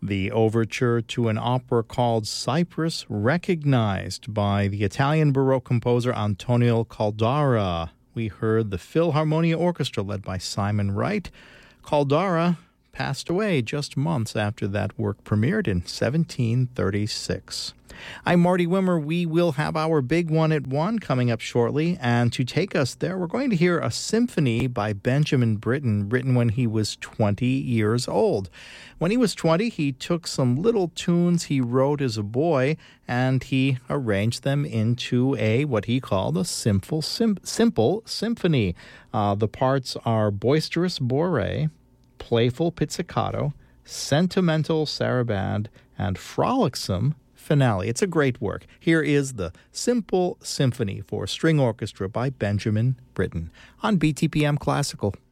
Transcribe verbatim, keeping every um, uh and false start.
The overture to an opera called Cyprus, recognized by the Italian Baroque composer Antonio Caldara. We heard the Philharmonia Orchestra led by Simon Wright. Caldara passed away just months after that work premiered in seventeen thirty-six. I'm Marty Wimmer. We will have our Big One at One coming up shortly, and to take us there, we're going to hear a symphony by Benjamin Britten, written when he was twenty years old. When he was twenty, he took some little tunes he wrote as a boy, and he arranged them into a, what he called a simple, sim- simple symphony. Uh, the parts are boisterous bourrée, playful pizzicato, sentimental saraband, and frolicsome finale. It's a great work. Here is the Simple Symphony for String Orchestra by Benjamin Britten on B T P M Classical.